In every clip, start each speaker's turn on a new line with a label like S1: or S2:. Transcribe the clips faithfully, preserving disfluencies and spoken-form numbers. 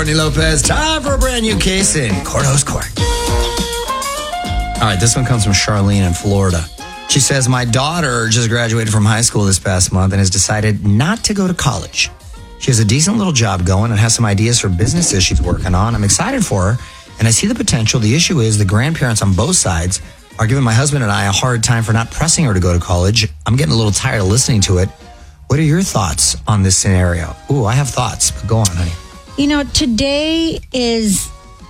S1: Courtney Lopez, time for a brand new case in Courthouse Court. All right, this one comes from Charlene in Florida. She says, my daughter just graduated from high school this past month and has decided not to go to college. She has a decent little job going and has some ideas for businesses she's working on. I'm excited for her, and I see the potential. The issue is the grandparents on both sides are giving my husband and I a hard time for not pressing her to go to college. I'm getting a little tired of listening to it. What are your thoughts on this scenario? Ooh, I have thoughts, but go on, honey.
S2: You know, today is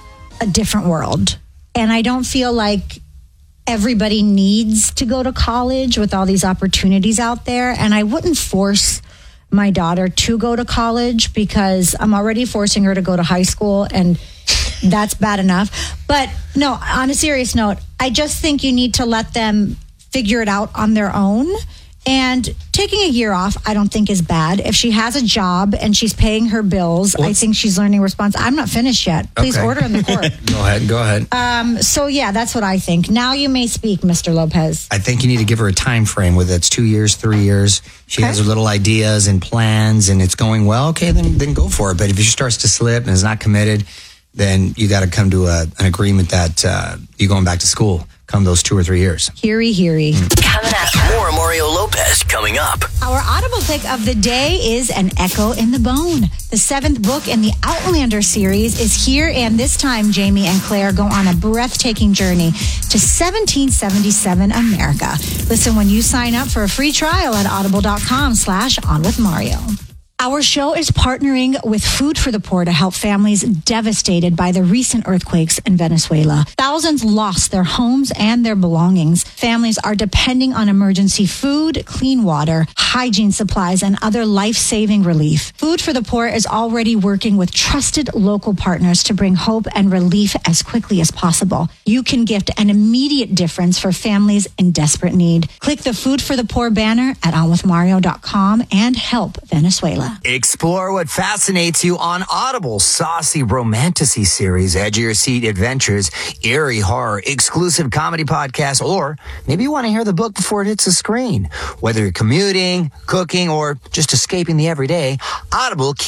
S2: a different world, and I don't feel like everybody needs to go to college with all these opportunities out there, and I wouldn't force my daughter to go to college because I'm already forcing her to go to high school, and that's bad enough. But no, on a serious note, I just think you need to let them figure it out on their own. And taking a year off, I don't think is bad. If she has a job and she's paying her bills, What's... I think she's learning response. I'm not finished yet. Please okay. order in the court.
S1: Go ahead. Go ahead.
S2: Um, so, yeah, that's what I think. Now you may speak, Mister Lopez.
S1: I think you need to give her a time frame, whether it's two years, three years. She okay. has her little ideas and plans, and it's going well. Okay, then then go for it. But if she starts to slip and is not committed, then you got to come to a, an agreement that uh, you're going back to school come those two or three years.
S2: Heary, heary.
S1: Mm.
S3: Coming up. More Mario Lopez coming up.
S2: Our Audible pick of the day is An Echo in the Bone. The seventh book in the Outlander series is here, and this time Jamie and Claire go on a breathtaking journey to seventeen seventy-seven America. Listen when you sign up for a free trial at audible.com slash on with Mario. Our show is partnering with Food for the Poor to help families devastated by the recent earthquakes in Venezuela. Thousands lost their homes and their belongings. Families are depending on emergency food, clean water, hygiene supplies, and other life-saving relief. Food for the Poor is already working with trusted local partners to bring hope and relief as quickly as possible. You can gift an immediate difference for families in desperate need. Click the Food for the Poor banner at on with mario dot com and help Venezuela.
S1: Explore what fascinates you on Audible's saucy romantasy series, edge of your seat adventures, eerie horror, exclusive comedy podcasts, or maybe you want to hear the book before it hits the screen. Whether you're commuting, cooking, or just escaping the everyday, Audible